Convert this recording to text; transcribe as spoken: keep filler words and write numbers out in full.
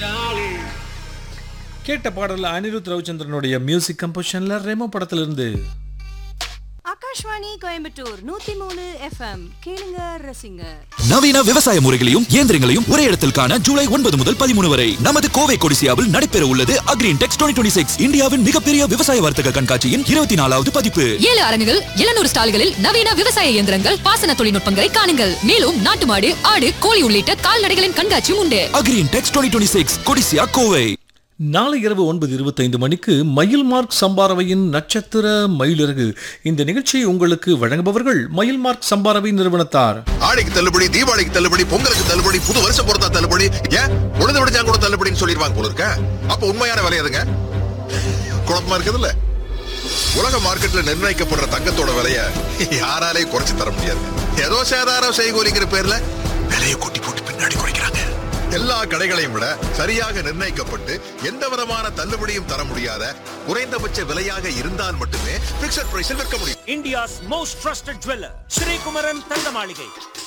கேட்ட பாடல் அனிருத் ரவிச்சந்திரனுடைய மியூசிக் கம்போசிஷன்ல ரெமோ படத்திலிருந்து. ஆகாஷ்வாணி கோயம்புத்தூர் நூத்தி மூணு எஃப்எம் கேளுங்க ரசிங்க. நவீன விவசாய முறைகளையும் இயந்திரங்களையும் ஒரே இடத்தில் காண ஜூலை ஒன்பது முதல் பதிமூணு வரை நமது கோவை கொடிசியாவில் நடைபெற உள்ளது அக்ரீன் டெக்ஸ் டுவெண்ட்டி டுவெண்ட்டி சிக்ஸ் இந்தியாவின் மிகப்பெரிய விவசாய வர்த்தக கண்காட்சியின் இருபத்தி நாலாவது பதிப்பு. ஏழு அரங்குகள், எழுநூறு ஸ்டால்களில் நவீன விவசாய இயந்திரங்கள், பாசன தொழில்நுட்பங்களை காணுங்கள். மேலும் நாட்டு மாடு, ஆடு, கோழி உள்ளிட்ட கால்நடைகளின் கண்காட்சியும் உண்டு. அக்ரீன் டெக்ஸ் twenty twenty six Codissia Kovai. நாளை இரவு ஒன்பது இருபத்தைந்து மணிக்கு மயில் மார்க் சம்பாரவையின் நட்சத்திர மயிலிறகு. இந்த நிகழ்ச்சியை உங்களுக்கு வழங்குபவர்கள் மயில் மார்க் சம்பாரவை நிறுவனத்தார். ஆடிக்கு தள்ளுபடி, தீபாவளிக்கு தள்ளுபடி, பொங்கலுக்கு தள்ளுபடி, புது வருஷம் பொறுத்தா தள்ளுபடி, ஏன் உழுது விடுஞ்சா கூட தள்ளுபடின்னு சொல்லிடுவாங்க போல இருக்க. அப்ப உண்மையான விலை எதுங்க? குழப்பமா இருக்குது இல்ல. உலக மார்க்கெட்ல நிர்ணயிக்கப்படுற தங்கத்தோட விலைய யாராலே குறைச்சு தர முடியாது. ஏதோ சேதாரம் செய்கூலிங்கிற பேர்ல விலையை கூட்டி போட்டு பின்னாடி குறைக்கிறாங்க. எல்லா கடைகளையும் விட சரியாக நிர்ணயிக்கப்பட்டு எந்த விதமான தள்ளுபடியும் தர முடியாத குறைந்தபட்ச விலையாக இருந்தால் மட்டுமே பிக்ஸட் பிரைஸில் விற்க முடியும். India's most trusted jeweler, Sri Kumaran தங்க மாளிகை.